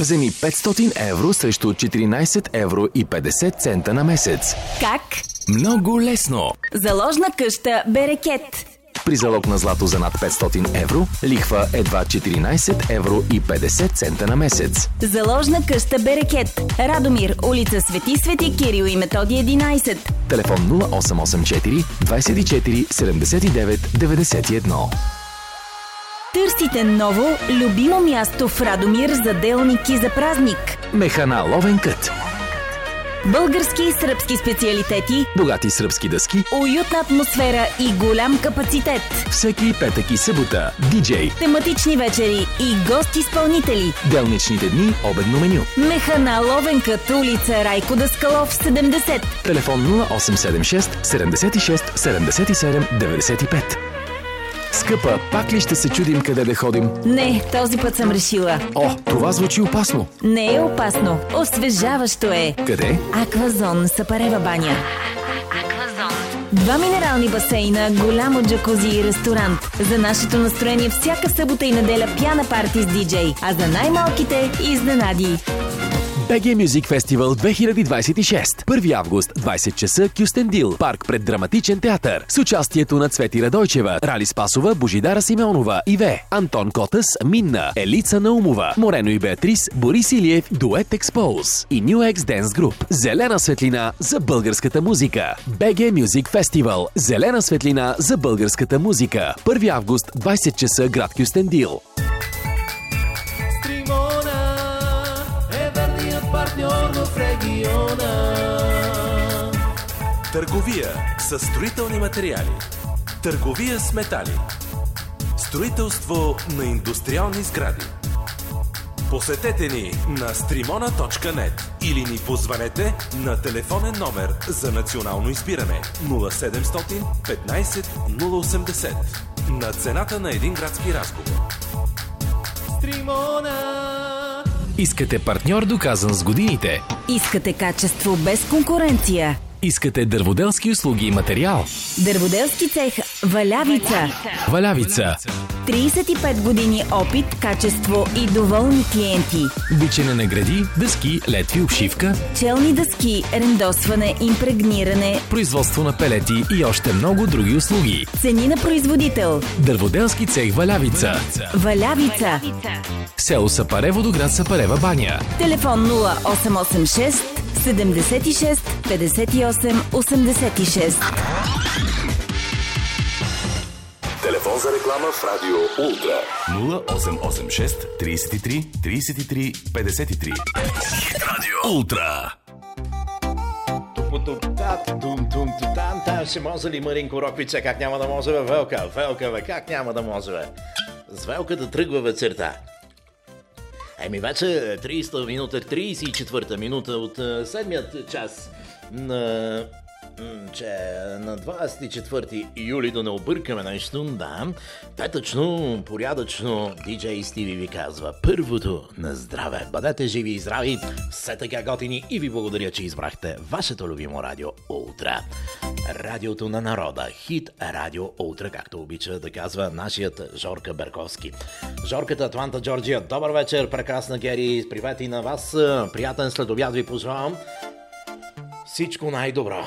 Вземи 500 евро срещу 14 евро и 50 цента на месец. Как? Много лесно! Заложна къща Берекет. При залог на злато за над 500 евро, лихва едва 14 евро и 50 цента на месец. Заложна къща Берекет. Радомир, улица Свети Кирил и Методи 11. Телефон 0884 24 79 91. Търсите ново, любимо място в Радомир за делник и за празник. Механа Ловен кът. Български и сръбски специалитети, Богати сръбски дъски, уютна атмосфера и голям капацитет. всеки петък и събота, диджей, Тематични вечери и гост-изпълнители. делничните дни, обедно меню. Механа Ловенкът, улица Райко Даскалов, 70. Телефон 0876 76 77 95. Скъпа, пак ли ще се чудим къде да ходим? Не, този път съм решила. О, това звучи опасно. Не е опасно. Освежаващо е. Къде? Аквазон, Сапарева баня. Два минерални басейна, голямо джакузи и ресторант. За нашето настроение всяка събота и неделя пяна парти с диджей. А за най-малките изненади. BG Music Festival 2026. 1 август, 20 часа, Кюстендил, парк пред Драматичен театър. С участието на Цвети Радойчева, Рали Спасова, Божидара Симеонова, Иве, Антон Котъс, Минна, Елица Наумова, Морено и Беатрис, Борис Илиев, Дует Експоуз и New X Dance Group. Зелена светлина за българската музика. BG Music Festival. Зелена светлина за българската музика. 1 август, 20 часа, град Кюстендил. Партньор в региона. Търговия с строителни материали. Търговия с метали. Строителство на индустриални сгради. Посетете ни на strimona.net или ни позванете на телефонен номер за национално избиране 0700 15 080 на цената на един градски разговор. Стримона. Искате партньор доказан с годините? Искате качество без конкуренция? Искате дърводелски услуги и материал? Дърводелски цех Валявица. Валявица. 35 години опит, качество и доволни клиенти. Бичене на гради, дъски, летви, обшивка, Челни дъски, рендосване, импрегниране. производство на пелети и още много други услуги. Цени на производител. Дърводелски цех Валявица. Валявица. Село Сапарево до град Сапарева баня. Телефон 0886 76 58 86. Телефон за реклама в Радио Ултра 0886 33 33 53. Радио Ултра. Ще може ли Маринко Роквича? Как няма да може, бе, Велка? Велка, бе, как няма да може, бе? С Велка да тръгва вечерта. Еми вече 30 минута, 34-та минута от седмият час на 24 юли, да не объркаме нещо, да. Петъчно, порядъчно, диджей Стиви ви казва първото на здраве. Бъдете живи и здрави, все така готини и ви благодаря, че избрахте вашето любимо радио Ултра. Радиото на народа, хит Радио Ултра, както обича да казва нашият Жорка Берковски. Жорката, Атланта, Джорджия, добър вечер, прекрасна Гери, привет и на вас, приятен следобед ви пожелавам. Всичко най-добро.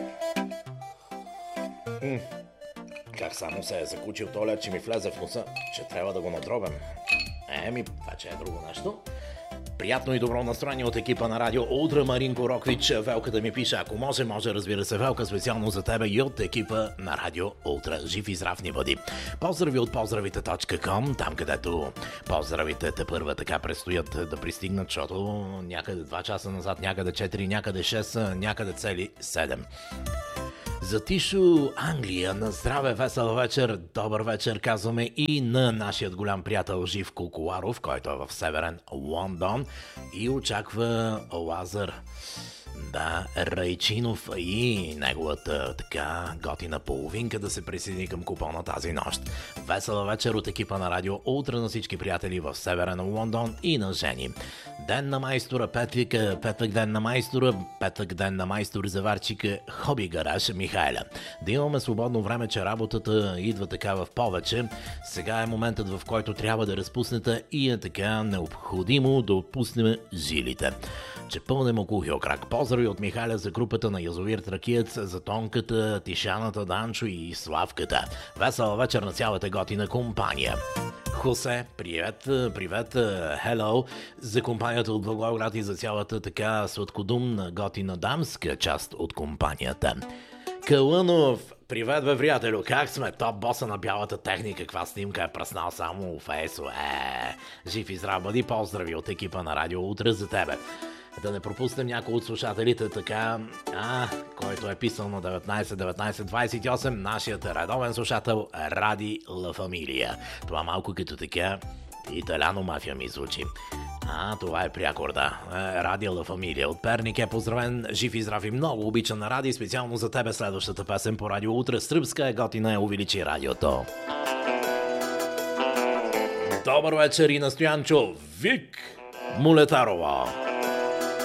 Как само се е закучил тоя, че ми влезе в носа, че трябва да го надробям. Еми, това че е друго нещо. Приятно и добро настроение от екипа на Радио Ултра. Маринко Роквич, Велка да ми пише, ако може, разбира се, Велка, специално за тебе и от екипа на Радио Ултра. Жив и здрав ни бъди. Поздрави от поздравите.com, там където поздравите те първа така предстоят да пристигнат, защото някъде 2 часа назад, някъде 4, някъде 6, някъде цели 7. За Тишо, Англия, на здраве, весел вечер, добър вечер казваме и на нашият голям приятел Живко Коларов, който е в Северен Лондон и очаква Лазар Да, Райчинов и неговата така готина половинка да се присъедини към купона тази нощ. Весела вечер от екипа на Радио Утре на всички приятели в севера на Лондон и на жени. Ден на майстора Петък ден на майстора, Петък ден на майстор Заварчика, Хоби гараж Михайля. Да имаме свободно време, че работата идва така в повече. Сега е моментът, в който трябва да разпуснете и е така необходимо да отпуснем жилите. Че пълнем около крак. Поздрави от Михаля за групата на Язовир Тракиец, за Тонката, Тишаната, Данчо и Славката. Весела вечер на цялата готина компания. Хосе, привет, hello, за компанията от Благоевград и за цялата така сладкодумна готина дамска част от компанията. Калънов, привет бе, приятелю, как сме? Топ боса на бялата техника, каква снимка е пръснал само в ЕСО. Жив и здрав бъди, поздрави от екипа на Радио Утре за тебе. Да не пропуснем някой от слушателите така, който е писал на 19-19-28, нашият редовен слушател Ради Ла Фамилия. Това малко като така италяно мафия ми звучи. Това е прякор, да. Ради Ла Фамилия от Перник е поздравен, жив и здрав и много обичан на Ради. Специално за тебе следващата песен по Радио Утре. Сръбска е готина, увеличи радиото. Добър вечер и на Стоянчо Вик Мулетарова.